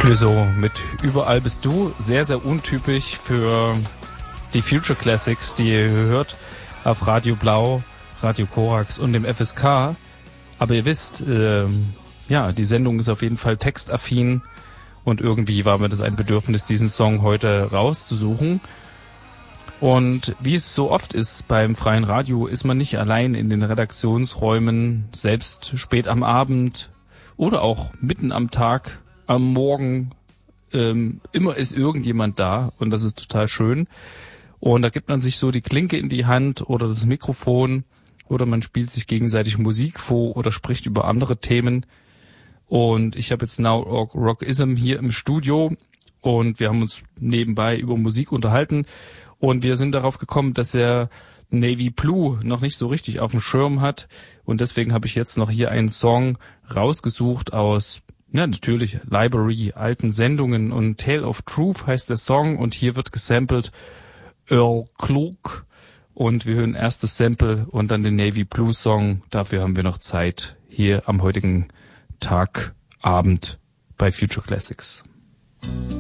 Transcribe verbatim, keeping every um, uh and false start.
Clouseau mit Überall bist du. Sehr, sehr untypisch für die Future Classics, die ihr hört auf Radio Blau, Radio Korax und dem F S K. Aber ihr wisst, äh, ja, die Sendung ist auf jeden Fall textaffin und irgendwie war mir das ein Bedürfnis, diesen Song heute rauszusuchen. Und wie es so oft ist beim freien Radio, ist man nicht allein in den Redaktionsräumen, selbst spät am Abend oder auch mitten am Tag, am Morgen. Ähm, immer ist irgendjemand da und das ist total schön. Und da gibt man sich so die Klinke in die Hand oder das Mikrofon oder man spielt sich gegenseitig Musik vor oder spricht über andere Themen. Und ich habe jetzt Now Rockism hier im Studio und wir haben uns nebenbei über Musik unterhalten und wir sind darauf gekommen, dass er Navy Blue noch nicht so richtig auf dem Schirm hat und deswegen habe ich jetzt noch hier einen Song rausgesucht aus, ja natürlich, Library, alten Sendungen und Tale of Truth heißt der Song und hier wird gesampelt Earl Klug und wir hören erst das Sample und dann den Navy Blue Song. Dafür haben wir noch Zeit hier am heutigen Tag, Abend bei Future Classics.